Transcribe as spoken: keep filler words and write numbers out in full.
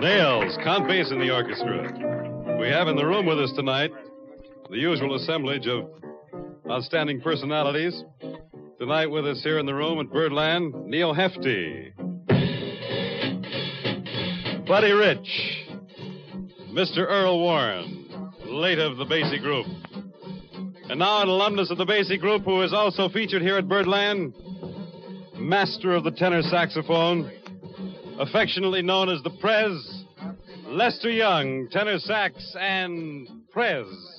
Nails, Count Bass in the orchestra. We have in the room with us tonight the usual assemblage of outstanding personalities. Tonight with us here in the room at Birdland, Neil Hefti, Buddy Rich, Mister Earl Warren, late of the Basie Group. And now an alumnus of the Basie Group who is also featured here at Birdland, master of the tenor saxophone, affectionately known as the Prez, Lester Young, tenor sax and Prez.